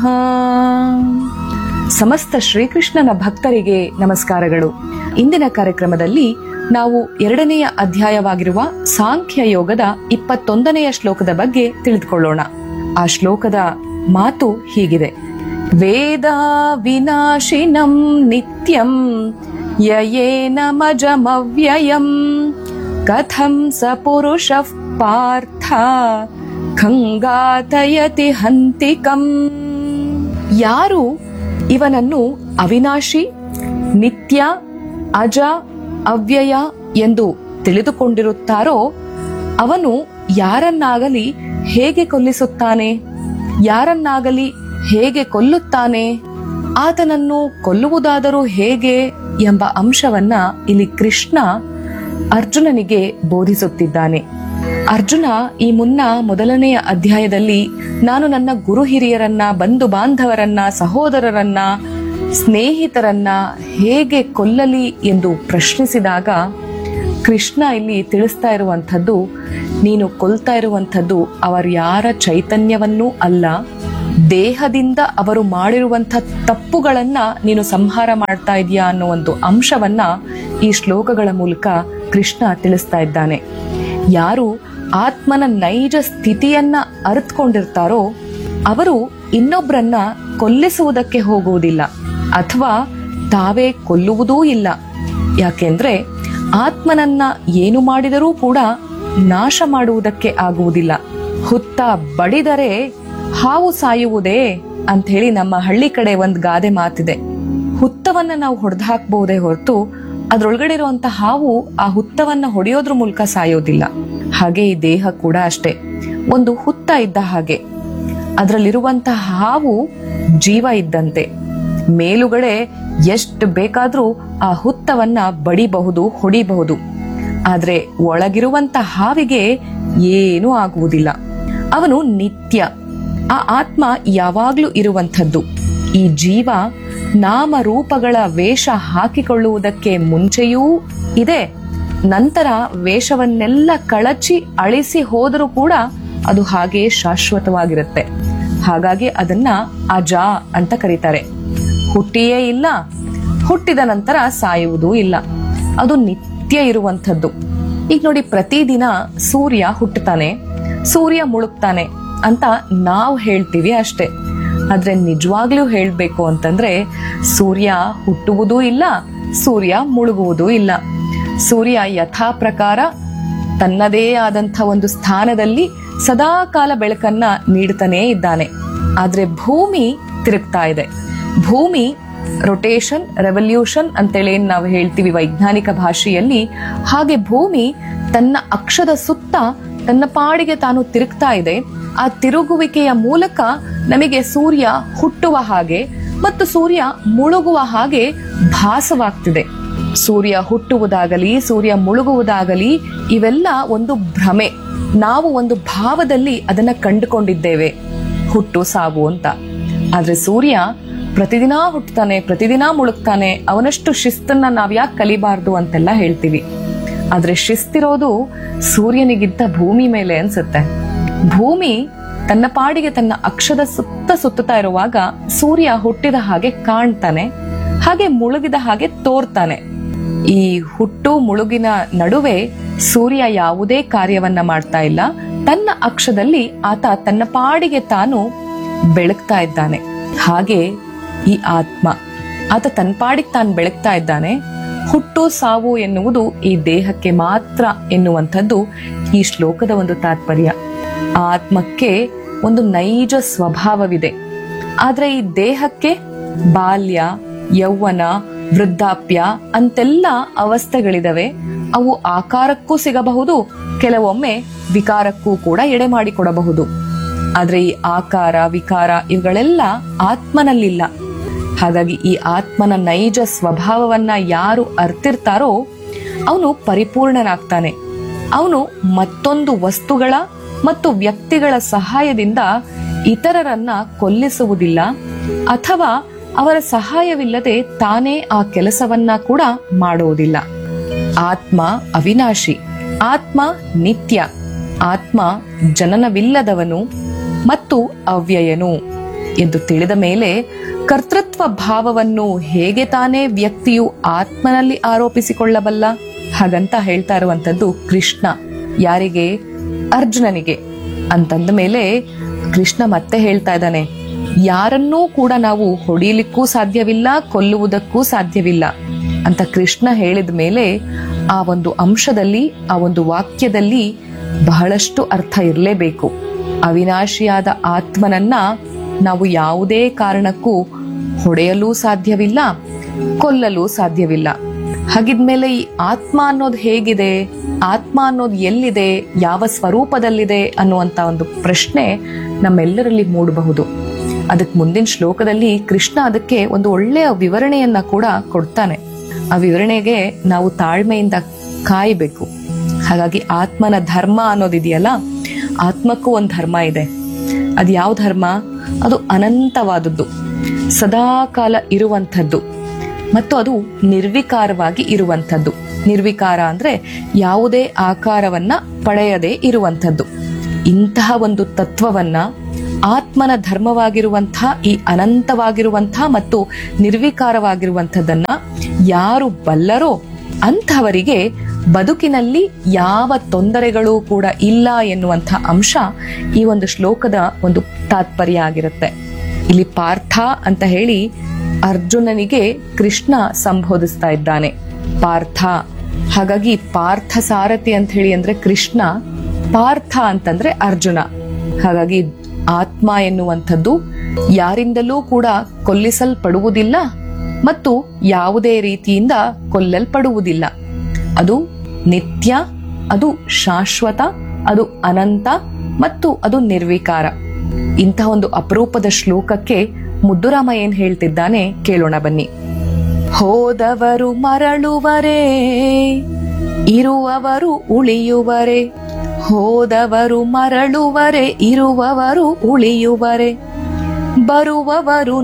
ಆ, ಸಮಸ್ತ ಶ್ರೀಕೃಷ್ಣನ ಭಕ್ತರಿಗೆ ನಮಸ್ಕಾರಗಳು. ಇಂದಿನ ಕಾರ್ಯಕ್ರಮದಲ್ಲಿ ನಾವು 2ನೆಯ ಅಧ್ಯಾಯವಾಗಿರುವ ಸಾಂಖ್ಯ ಯೋಗದ 21ನೆಯ ಶ್ಲೋಕದ ಬಗ್ಗೆ ತಿಳಿದುಕೊಳ್ಳೋಣ. ಆ ಶ್ಲೋಕದ ಮಾತು ಹೀಗಿದೆ: ವೇದ ವಿನಾಶಿನಂ ನಿತ್ಯಂ ಯಯೇನ ಮಜಮವ್ಯಯಂ ಕಥಂ ಸ ಪುರುಷಃ ಪಾರ್ಥ ಖಂಗಾತಯತಿ ಹಂತಿಕಂ. ಯಾರು ಇವನನ್ನು ಅವಿನಾಶಿ, ನಿತ್ಯ, ಅಜ, ಅವ್ಯಯ ಎಂದು ತಿಳಿದುಕೊಂಡಿರುತ್ತಾರೋ ಅವನು ಯಾರನ್ನಾಗಲಿ ಹೇಗೆ ಕೊಲ್ಲಿಸುತ್ತಾನೆ, ಯಾರನ್ನಾಗಲಿ ಹೇಗೆ ಕೊಲ್ಲುತ್ತಾನೆ, ಆತನನ್ನು ಕೊಲ್ಲುವುದಾದರೂ ಹೇಗೆ ಎಂಬ ಅಂಶವನ್ನ ಇಲ್ಲಿ ಕೃಷ್ಣ ಅರ್ಜುನನಿಗೆ ಬೋಧಿಸುತ್ತಿದ್ದಾನೆ. ಅರ್ಜುನ ಈ ಮುನ್ನ 1ನೆಯ ಅಧ್ಯಾಯದಲ್ಲಿ ನಾನು ನನ್ನ ಗುರು ಹಿರಿಯರನ್ನ, ಬಂಧು ಬಾಂಧವರನ್ನ, ಸಹೋದರರನ್ನ, ಸ್ನೇಹಿತರನ್ನ ಹೇಗೆ ಕೊಲ್ಲಲಿ ಎಂದು ಪ್ರಶ್ನಿಸಿದಾಗ ಕೃಷ್ಣ ಇಲ್ಲಿ ತಿಳಿಸ್ತಾ ಇರುವಂಥದ್ದು, ನೀನು ಕೊಲ್ತಾ ಇರುವಂಥದ್ದು ಅವರ ಯಾರ ಚೈತನ್ಯವನ್ನೂ ಅಲ್ಲ, ದೇಹದಿಂದ ಅವರು ಮಾಡಿರುವಂಥ ತಪ್ಪುಗಳನ್ನ ನೀನು ಸಂಹಾರ ಮಾಡ್ತಾ ಇದೀಯಾ ಅನ್ನೋ ಒಂದು ಅಂಶವನ್ನ ಈ ಶ್ಲೋಕಗಳ ಮೂಲಕ ಕೃಷ್ಣ ತಿಳಿಸ್ತಾ ಇದ್ದಾನೆ. ಯಾರು ಆತ್ಮನ ನೈಜ ಸ್ಥಿತಿಯನ್ನ ಅರಿತುಕೊಂಡಿರ್ತಾರೋ ಅವರು ಇನ್ನೊಬ್ಬರನ್ನ ಕೊಲ್ಲಿಸುವುದಕ್ಕೆ ಹೋಗುವುದಿಲ್ಲ ಅಥವಾ ತಾವೇ ಕೊಲ್ಲುವುದೂ ಇಲ್ಲ. ಯಾಕೆಂದ್ರೆ ಆತ್ಮನನ್ನ ಏನು ಮಾಡಿದರೂ ಕೂಡ ನಾಶ ಮಾಡುವುದಕ್ಕೆ ಆಗುವುದಿಲ್ಲ. ಹುತ್ತ ಬಡಿದರೆ ಹಾವು ಸಾಯುವುದೇ ಅಂತ ಹೇಳಿ ನಮ್ಮ ಹಳ್ಳಿ ಕಡೆ ಒಂದು ಗಾದೆ ಮಾತಿದೆ. ಹುತ್ತವನ್ನ ನಾವು ಹೊಡೆದು ಹಾಕಬಹುದೇ ಹೊರತು ಅದ್ರೊಳಗಡೆ ಇರುವಂತ ಹಾವು ಆ ಹುತ್ತವನ್ನ ಹೊಡೆಯೋದ್ರ ಮೂಲಕ ಸಾಯೋದಿಲ್ಲ. ಹಾಗೆ ಈ ದೇಹ ಕೂಡ ಅಷ್ಟೇ, ಒಂದು ಹುತ್ತ ಇದ್ದ ಹಾಗೆ. ಅದರಲ್ಲಿರುವಂತಹ ಹಾವು ಜೀವ ಇದ್ದಂತೆ. ಮೇಲುಗಡೆ ಎಷ್ಟು ಬೇಕಾದ್ರೂ ಆ ಹುತ್ತವನ್ನ ಬಡಿಬಹುದು, ಹೊಡಿಬಹುದು. ಆದ್ರೆ ಒಳಗಿರುವಂತ ಹಾವಿಗೆ ಏನೂ ಆಗುವುದಿಲ್ಲ. ಅವನು ನಿತ್ಯ. ಆ ಆತ್ಮ ಯಾವಾಗ್ಲೂ ಇರುವಂಥದ್ದು. ಈ ಜೀವ ನಾಮರೂಪಗಳ ವೇಷ ಹಾಕಿಕೊಳ್ಳುವುದಕ್ಕೆ ಮುಂಚೆಯೂ ಇದೆ, ನಂತರ ವೇಷವನ್ನೆಲ್ಲ ಕಳಚಿ ಅಳಿಸಿ ಹೋದರೂ ಕೂಡ ಅದು ಹಾಗೆ ಶಾಶ್ವತವಾಗಿರುತ್ತೆ. ಹಾಗಾಗಿ ಅದನ್ನ ಅಜ ಅಂತ ಕರೀತಾರೆ. ಹುಟ್ಟಿಯೇ ಇಲ್ಲ, ಹುಟ್ಟಿದ ನಂತರ ಸಾಯುವುದೂ ಇಲ್ಲ, ಅದು ನಿತ್ಯ ಇರುವಂಥದ್ದು. ಈಗ ನೋಡಿ, ಪ್ರತಿದಿನ ಸೂರ್ಯ ಹುಟ್ಟುತ್ತಾನೆ, ಸೂರ್ಯ ಮುಳುಗ್ತಾನೆ ಅಂತ ನಾವು ಹೇಳ್ತೀವಿ ಅಷ್ಟೇ. ಆದ್ರೆ ನಿಜವಾಗ್ಲೂ ಹೇಳ್ಬೇಕು ಅಂತಂದ್ರೆ ಸೂರ್ಯ ಹುಟ್ಟುವುದೂ ಇಲ್ಲ, ಸೂರ್ಯ ಮುಳುಗುವುದೂ ಇಲ್ಲ. ಸೂರ್ಯ ಯಥಾ ಪ್ರಕಾರ ತನ್ನದೇ ಆದಂಥ ಒಂದು ಸ್ಥಾನದಲ್ಲಿ ಸದಾ ಕಾಲ ಬೆಳಕನ್ನ ನೀಡ್ತಾನೇ ಇದ್ದಾನೆ. ಆದ್ರೆ ಭೂಮಿ ತಿರುಗ್ತಾ ಇದೆ. ಭೂಮಿ ರೊಟೇಷನ್, ರೆವಲ್ಯೂಷನ್ ಅಂತೇಳಿ ನಾವು ಹೇಳ್ತೀವಿ ವೈಜ್ಞಾನಿಕ ಭಾಷೆಯಲ್ಲಿ. ಹಾಗೆ ಭೂಮಿ ತನ್ನ ಅಕ್ಷದ ಸುತ್ತ ತನ್ನ ಪಾಡಿಗೆ ತಾನು ತಿರುಗ್ತಾ ಇದೆ. ಆ ತಿರುಗುವಿಕೆಯ ಮೂಲಕ ನಮಗೆ ಸೂರ್ಯ ಹುಟ್ಟುವ ಹಾಗೆ ಮತ್ತು ಸೂರ್ಯ ಮುಳುಗುವ ಹಾಗೆ ಭಾಸವಾಗ್ತಿದೆ. ಸೂರ್ಯ ಹುಟ್ಟುವುದಾಗಲಿ ಸೂರ್ಯ ಮುಳುಗುವುದಾಗಲಿ ಇವೆಲ್ಲ ಒಂದು ಭ್ರಮೆ. ನಾವು ಒಂದು ಭಾವದಲ್ಲಿ ಅದನ್ನ ಕಂಡುಕೊಂಡಿದ್ದೇವೆ, ಹುಟ್ಟು ಸಾವು ಅಂತ. ಆದ್ರೆ ಸೂರ್ಯ ಪ್ರತಿದಿನ ಹುಟ್ಟುತ್ತಾನೆ, ಪ್ರತಿದಿನ ಮುಳುಗ್ತಾನೆ. ಅವನಷ್ಟು ಶಿಸ್ತನ್ನ ನಾವ್ಯಾಕೆ ಕಲಿಬಾರ್ದು ಅಂತೆಲ್ಲ ಹೇಳ್ತೀವಿ. ಆದ್ರೆ ಶಿಸ್ತಿರೋದು ಸೂರ್ಯನಿಗಿಂತ ಭೂಮಿ ಮೇಲೆ ಅನ್ಸುತ್ತೆ. ಭೂಮಿ ತನ್ನ ಪಾಡಿಗೆ ತನ್ನ ಅಕ್ಷದ ಸುತ್ತ ಸುತ್ತುತ್ತಾ ಇರುವಾಗ ಸೂರ್ಯ ಹುಟ್ಟಿದ ಹಾಗೆ ಕಾಣ್ತಾನೆ, ಹಾಗೆ ಮುಳುಗಿದ ಹಾಗೆ ತೋರ್ತಾನೆ. ಈ ಹುಟ್ಟು ಮುಳುಗಿನ ನಡುವೆ ಸೂರ್ಯ ಯಾವುದೇ ಕಾರ್ಯವನ್ನ ಮಾಡ್ತಾ ಇಲ್ಲ. ತನ್ನ ಅಕ್ಷದಲ್ಲಿ ಆತ ತನ್ನ ಪಾಡಿಗೆ ತಾನು ಬೆಳಗ್ತಾ ಇದ್ದಾನೆ. ಹಾಗೆ ಈ ಆತ್ಮ, ಆತ ತನ್ನ ಪಾಡಿಗೆ ತಾನು ಬೆಳಗ್ತಾ ಇದ್ದಾನೆ. ಹುಟ್ಟು ಸಾವು ಎನ್ನುವುದು ಈ ದೇಹಕ್ಕೆ ಮಾತ್ರ ಎನ್ನುವಂಥದ್ದು ಈ ಶ್ಲೋಕದ ಒಂದು ತಾತ್ಪರ್ಯ. ಆತ್ಮಕ್ಕೆ ಒಂದು ನೈಜ ಸ್ವಭಾವವಿದೆ. ಆದ್ರೆ ಈ ದೇಹಕ್ಕೆ ಬಾಲ್ಯ, ಯೌವನ, ವೃದ್ಧಾಪ್ಯ ಅಂತೆಲ್ಲ ಅವಸ್ಥೆಗಳಿದಾವೆ. ಅವು ಆಕಾರಕ್ಕೂ ಸಿಗಬಹುದು, ಕೆಲವೊಮ್ಮೆ ವಿಕಾರಕ್ಕೂ ಕೂಡ ಎಡೆ ಮಾಡಿಕೊಡಬಹುದು. ಆದ್ರೆ ಈ ಆಕಾರ, ವಿಕಾರ ಇವುಗಳೆಲ್ಲ ಆತ್ಮನಲ್ಲಿಲ್ಲ. ಹಾಗಾಗಿ ಈ ಆತ್ಮನ ನೈಜ ಸ್ವಭಾವವನ್ನ ಯಾರು ಅರ್ತಿರ್ತಾರೋ ಅವನು ಪರಿಪೂರ್ಣನಾಗ್ತಾನೆ. ಅವನು ಮತ್ತೊಂದು ವಸ್ತುಗಳ ಮತ್ತು ವ್ಯಕ್ತಿಗಳ ಸಹಾಯದಿಂದ ಇತರರನ್ನ ಕೊಲ್ಲಿಸುವುದಿಲ್ಲ ಅಥವಾ ಅವರ ಸಹಾಯವಿಲ್ಲದೆ ತಾನೇ ಆ ಕೆಲಸವನ್ನ ಕೂಡ ಮಾಡುವುದಿಲ್ಲ. ಆತ್ಮ ಅವಿನಾಶಿ, ಆತ್ಮ ನಿತ್ಯ, ಆತ್ಮ ಜನನವಿಲ್ಲದವನು ಮತ್ತು ಅವ್ಯಯನು. ಎಂದು ತಿಳಿದ ಮೇಲೆ ಕರ್ತೃತ್ವ ಭಾವವನ್ನು ಹೇಗೆ ತಾನೇ ವ್ಯಕ್ತಿಯು ಆತ್ಮನಲ್ಲಿ ಆರೋಪಿಸಿಕೊಳ್ಳಬಲ್ಲ? ಹಾಗಂತ ಹೇಳ್ತಾ ಇರುವಂತದ್ದು ಕೃಷ್ಣ. ಯಾರಿಗೆ? ಅರ್ಜುನನಿಗೆ. ಅಂತಂದ ಮೇಲೆ ಕೃಷ್ಣ ಮತ್ತೆ ಹೇಳ್ತಾ ಇದ್ದಾನೆ, ಯಾರನ್ನೂ ಕೂಡ ನಾವು ಹೊಡಿಲಿಕ್ಕೂ ಸಾಧ್ಯವಿಲ್ಲ, ಕೊಲ್ಲುವುದಕ್ಕೂ ಸಾಧ್ಯವಿಲ್ಲ ಅಂತ ಕೃಷ್ಣ ಹೇಳಿದ ಮೇಲೆ ಆ ಒಂದು ಅಂಶದಲ್ಲಿ, ಆ ಒಂದು ವಾಕ್ಯದಲ್ಲಿ ಬಹಳಷ್ಟು ಅರ್ಥ ಇರಲೇಬೇಕು. ಅವಿನಾಶಿಯಾದ ಆತ್ಮನನ್ನ ನಾವು ಯಾವುದೇ ಕಾರಣಕ್ಕೂ ಹೊಡೆಯಲು ಸಾಧ್ಯವಿಲ್ಲ, ಕೊಲ್ಲಲು ಸಾಧ್ಯವಿಲ್ಲ. ಹಾಗಿದ್ಮೇಲೆ ಈ ಆತ್ಮ ಅನ್ನೋದು ಹೇಗಿದೆ, ಆತ್ಮ ಅನ್ನೋದು ಎಲ್ಲಿದೆ, ಯಾವ ಸ್ವರೂಪದಲ್ಲಿದೆ ಅನ್ನುವಂತ ಒಂದು ಪ್ರಶ್ನೆ ನಮ್ಮೆಲ್ಲರಲ್ಲಿ ಮೂಡಬಹುದು. ಅದಕ್ಕೆ ಮುಂದಿನ ಶ್ಲೋಕದಲ್ಲಿ ಕೃಷ್ಣ ಅದಕ್ಕೆ ಒಂದು ಒಳ್ಳೆಯ ವಿವರಣೆಯನ್ನ ಕೂಡ ಕೊಡ್ತಾನೆ. ಆ ವಿವರಣೆಗೆ ನಾವು ತಾಳ್ಮೆಯಿಂದ ಕಾಯಬೇಕು. ಹಾಗಾಗಿ ಆತ್ಮನ ಧರ್ಮ ಅನ್ನೋದಿದೆಯಲ್ಲ, ಆತ್ಮಕ್ಕೂ ಒಂದು ಧರ್ಮ ಇದೆ. ಅದು ಯಾವ ಧರ್ಮ? ಅದು ಅನಂತವಾದದ್ದು, ಸದಾಕಾಲ ಇರುವಂಥದ್ದು, ಮತ್ತು ಅದು ನಿರ್ವಿಕಾರವಾಗಿ ಇರುವಂಥದ್ದು. ನಿರ್ವಿಕಾರ ಅಂದ್ರೆ ಯಾವುದೇ ಆಕಾರವನ್ನ ಪಡೆಯದೇ ಇರುವಂಥದ್ದು. ಇಂತಹ ಒಂದು ತತ್ವವನ್ನ, ಆತ್ಮನ ಧರ್ಮವಾಗಿರುವಂತಹ ಈ ಅನಂತವಾಗಿರುವಂತಹ ಮತ್ತು ನಿರ್ವಿಕಾರವಾಗಿರುವಂಥದ್ದನ್ನ ಯಾರು ಬಲ್ಲರೋ ಅಂಥವರಿಗೆ ಬದುಕಿನಲ್ಲಿ ಯಾವ ತೊಂದರೆಗಳು ಕೂಡ ಇಲ್ಲ ಎನ್ನುವಂಥ ಅಂಶ ಈ ಒಂದು ಶ್ಲೋಕದ ಒಂದು ತಾತ್ಪರ್ಯ ಆಗಿರುತ್ತೆ. ಇಲ್ಲಿ ಪಾರ್ಥ ಅಂತ ಹೇಳಿ ಅರ್ಜುನನಿಗೆ ಕೃಷ್ಣ ಸಂಬೋಧಿಸ್ತಾ ಇದ್ದಾನೆ. ಪಾರ್ಥ. ಹಾಗಾಗಿ ಪಾರ್ಥ ಸಾರಥಿ ಅಂತ ಹೇಳಿ ಅಂದ್ರೆ ಕೃಷ್ಣ, ಪಾರ್ಥ ಅಂತಂದ್ರೆ ಅರ್ಜುನ. ಹಾಗಾಗಿ ಆತ್ಮ ಎನ್ನುವಂಥದ್ದು ಯಾರಿಂದಲೂ ಕೂಡ ಕೊಲ್ಲಿಸಲ್ಪಡುವುದಿಲ್ಲ ಮತ್ತು ಯಾವುದೇ ರೀತಿಯಿಂದ ಕೊಲ್ಲಲ್ಪಡುವುದಿಲ್ಲ. ಅದು ನಿತ್ಯ, ಅದು ಶಾಶ್ವತ, ಅದು ಅನಂತ ಮತ್ತು ಅದು ನಿರ್ವಿಕಾರ. ಇಂತಹ ಒಂದು ಅಪರೂಪದ ಶ್ಲೋಕಕ್ಕೆ ಮುದ್ದುರಾಮ ಏನ್ ಹೇಳ್ತಿದ್ದಾನೆ ಕೇಳೋಣ ಬನ್ನಿ. ಹೋದವರು ಮರಳುವರೇ, ಇರುವವರು ಉಳಿಯುವರೆ. ಹೋದವರು ಮರಳುವರೆ, ಇರುವವರು ಉಳಿಯುವರೆ. ಬರುವವರು